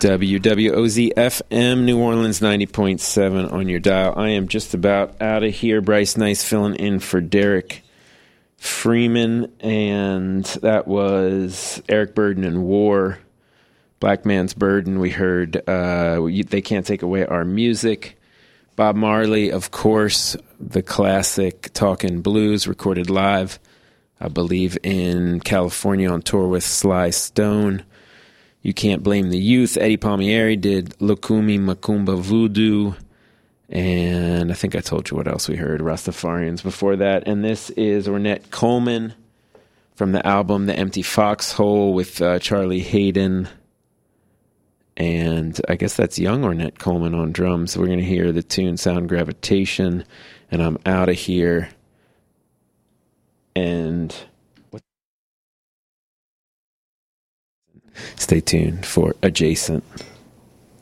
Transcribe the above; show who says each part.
Speaker 1: WWOZ-FM, New Orleans 90.7 on your dial. I am just about out of here. Bryce Nice filling in for Derek Freeman, and that was Eric Burdon and War. Black Man's Burden, we heard They Can't Take Away Our Music. Bob Marley, of course, the classic Talkin' Blues, recorded live, I believe, in California on tour with Sly Stone. You Can't Blame the Youth. Eddie Palmieri did Lukumi Macumba Voodoo. And I think I told you what else we heard. Rastafarians before that. And this is Ornette Coleman from the album The Empty Foxhole with Charlie Hayden. And I guess that's young Ornette Coleman on drums. We're going to hear the tune Sound Gravitation. And I'm out of here. And stay tuned for Adjacent.